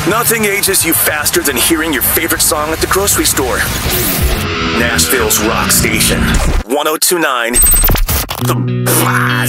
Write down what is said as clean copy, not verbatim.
Nothing ages you faster than hearing your favorite song at the grocery store. Nashville's rock station, 1029 The Blast.